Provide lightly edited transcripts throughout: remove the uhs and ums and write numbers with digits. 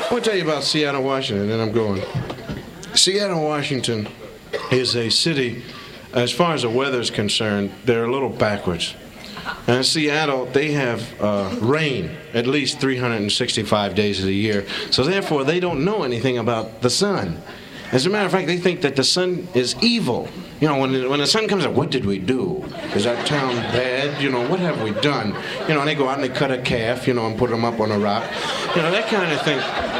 I want to tell you about Seattle, Washington, and then I'm going. Seattle, Washington is a city, as far as the weather's concerned, they're a little backwards. In Seattle, they have rain at least 365 days of the year, so therefore they don't know anything about the sun. As a matter of fact, they think that the sun is evil. You know, when the sun comes up, what did we do? Is our town bad? You know, what have we done? You know, and they go out and they cut a calf, you know, and put them up on a rock. You know, that kind of thing.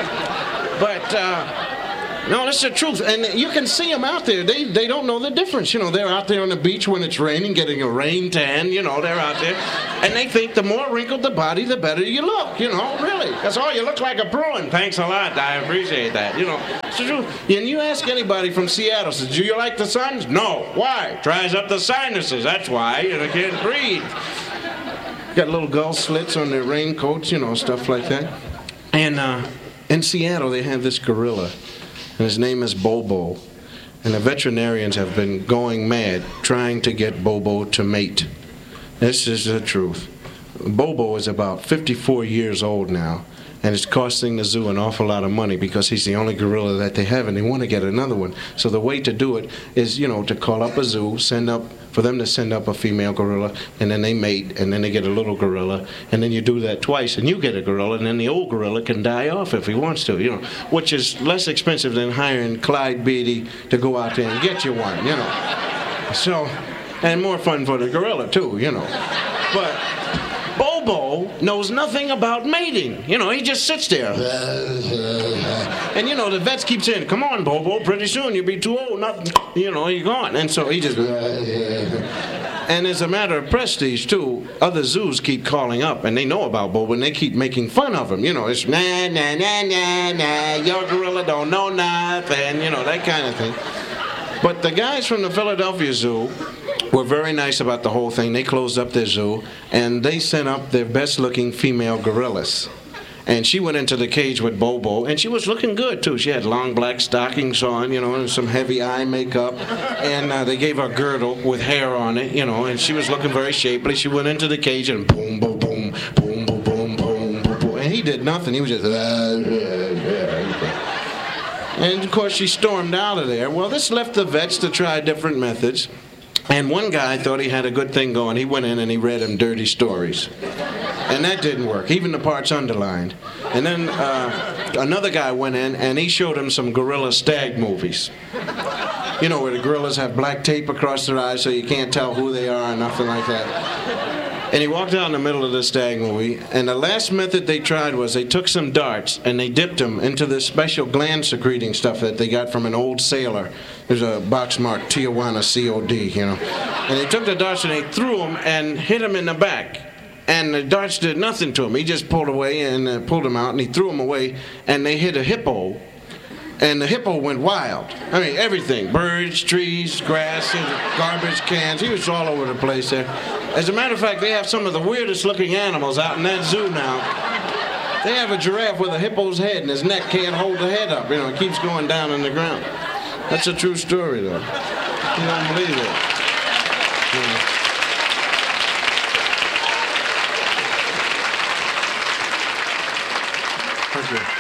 But, no, that's the truth. And you can see them out there. They don't know the difference. You know, they're out there on the beach when it's raining, getting a rain tan. You know, they're out there. And they think the more wrinkled the body, the better you look. You know, really. That's all. You look like a prune. Thanks a lot. I appreciate that. You know, it's the truth. And you ask anybody from Seattle, says, do you like the sun? No. Why? Dries up the sinuses. That's why. You know, can't breathe. Got little gull slits on their raincoats, you know, stuff like that. And in Seattle, they have this gorilla. And his name is Bobo. And the veterinarians have been going mad trying to get Bobo to mate. This is the truth. Bobo is about 54 years old now, and it's costing the zoo an awful lot of money because he's the only gorilla that they have, and they want to get another one. So the way to do it is, you know, to call up a zoo, for them to send up a female gorilla, and then they mate, and then they get a little gorilla, and then you do that twice, and you get a gorilla, and then the old gorilla can die off if he wants to, you know, which is less expensive than hiring Clyde Beatty to go out there and get you one, you know. So, and more fun for the gorilla, too, you know. But Bobo knows nothing about mating. You know, he just sits there. And, you know, the vets keep saying, come on, Bobo, pretty soon you'll be too old. Nothing, you know, you're gone. And so he just... And as a matter of prestige, too, other zoos keep calling up, and they know about Bobo, and they keep making fun of him. You know, it's, nah, nah, nah, nah, nah, your gorilla don't know nothing, you know, that kind of thing. But the guys from the Philadelphia Zoo were very nice about the whole thing. They closed up their zoo, and they sent up their best-looking female gorillas. And she went into the cage with Bobo, and she was looking good, too. She had long black stockings on, you know, and some heavy eye makeup. And they gave her a girdle with hair on it, you know, and she was looking very shapely. She went into the cage and boom, boom, boom, boom, boom, boom, boom, boom, boom. And he did nothing. He was just... And, of course, she stormed out of there. Well, this left the vets to try different methods. And one guy thought he had a good thing going. He went in and he read him dirty stories. And that didn't work, even the parts underlined. And then another guy went in and he showed him some gorilla stag movies. You know, where the gorillas have black tape across their eyes so you can't tell who they are or nothing like that. And he walked out in the middle of the stag movie, and the last method they tried was they took some darts and they dipped them into this special gland-secreting stuff that they got from an old sailor. There's a box marked Tijuana COD, you know. And they took the darts and they threw them and hit him in the back. And the darts did nothing to him. He just pulled away and pulled them out, and he threw them away, and they hit a hippo. And the hippo went wild. I mean, everything. Birds, trees, grass, garbage cans. He was all over the place there. As a matter of fact, they have some of the weirdest looking animals out in that zoo now. They have a giraffe with a hippo's head, and his neck can't hold the head up. You know, it keeps going down on the ground. That's a true story, though. You don't believe it. Yeah. Thank you.